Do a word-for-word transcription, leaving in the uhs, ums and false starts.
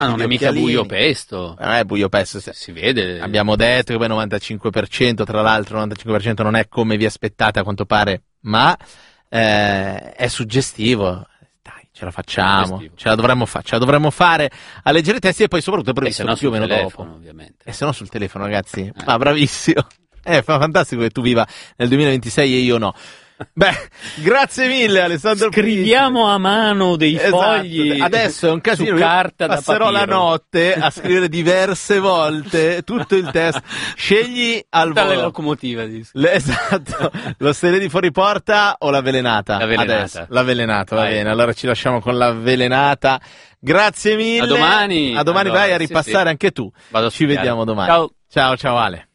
Ah, non è mica buio pesto. Non è buio pesto. Si, si vede. Abbiamo detto che poi novantacinque per cento, tra l'altro il novantacinque per cento non è come vi aspettate a quanto pare, ma eh, è suggestivo. Dai, ce la facciamo, ce la dovremmo fare, ce la dovremmo fare a leggere i testi e poi soprattutto previsto no più o meno telefono, dopo. Ovviamente. E se no sul telefono, ragazzi. Eh. Ma bravissimo. È fantastico che tu viva nel duemilaventisei e io no. Beh, grazie mille Alessandro. Scriviamo a mano dei esatto. fogli. Adesso è un casino. Su carta da passerò papiro. la notte a scrivere diverse volte tutto il testo. Scegli al Dalle volo. locomotive. Le, esatto. Lo stile di fuori porta o l'avvelenata? L'avvelenata. Adesso. L'avvelenata, va vai. bene. Allora ci lasciamo con l'avvelenata. Grazie mille. A domani. A domani allora, vai a ripassare sì, sì. anche tu. Vado a ci studiare. vediamo domani. Ciao. Ciao, ciao Ale.